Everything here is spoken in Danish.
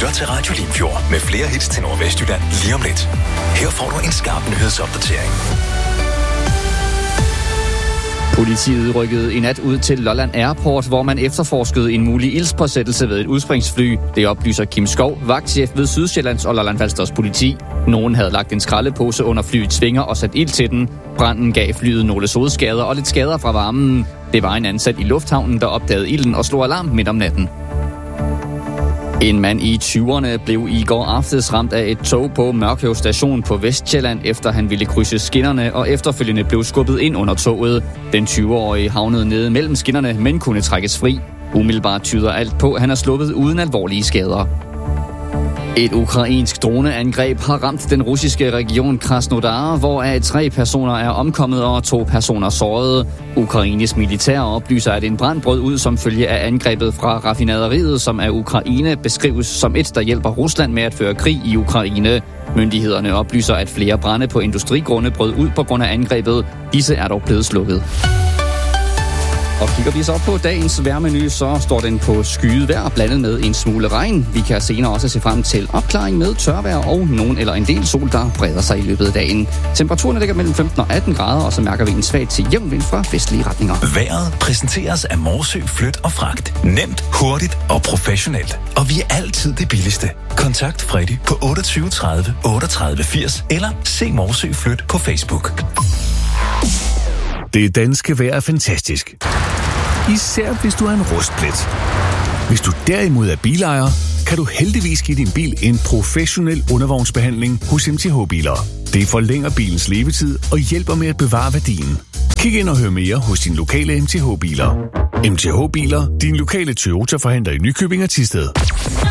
lytter til Radio Limfjord med flere hits til Nordvestjylland lige om lidt. Her får du en skarp nyhedsopdatering. Politiet rykkede i nat ud til Lolland Airport, hvor man efterforskede en mulig ildspåsættelse ved et udspringsfly. Det oplyser Kim Skov, vagtchef ved Sydsjællands og Lolland-Falsters politi. Nogen havde lagt en skraldepose under flyets vinger og sat ild til den. Branden gav flyet nogle sodskader og lidt skader fra varmen. Det var en ansat i lufthavnen, der opdagede ilden og slog alarm midt om natten. En mand i 20'erne blev i går aftes ramt af et tog på Mørkøv station på Vestsjælland, efter han ville krydse skinnerne og efterfølgende blev skubbet ind under toget. Den 20-årige havnede nede mellem skinnerne, men kunne trækkes fri. Umiddelbart tyder alt på, at han er sluppet uden alvorlige skader. Et ukrainsk droneangreb har ramt den russiske region Krasnodar, hvoraf 3 personer er omkommet og 2 personer såret. Ukraines militær oplyser, at en brand brød ud som følge af angrebet fra raffinaderiet, som af Ukraine beskrives som et, der hjælper Rusland med at føre krig i Ukraine. Myndighederne oplyser, at flere brande på industrigrunde brød ud på grund af angrebet. Disse er dog blevet slukket. Og kigger vi så på dagens vejrmenu, så står den på skyet vejr, blandet med en smule regn. Vi kan senere også se frem til opklaring med tørvejr og nogen eller en del sol, der breder sig i løbet af dagen. Temperaturen ligger mellem 15 og 18 grader, og så mærker vi en svag til jævn vind fra vestlige retninger. Vejret præsenteres af Morsø Flyt og Fragt. Nemt, hurtigt og professionelt. Og vi er altid det billigste. Kontakt Freddy på 28 30 38 80 eller se Morsø Flyt på Facebook. Det danske vejr er fantastisk. Især hvis du er en rustplet. Hvis du derimod er bilejer, kan du heldigvis give din bil en professionel undervognsbehandling hos MTH Biler. Det forlænger bilens levetid og hjælper med at bevare værdien. Kig ind og hør mere hos din lokale MTH Biler. MTH Biler, din lokale Toyota-forhandler i Nykøbing og Thisted.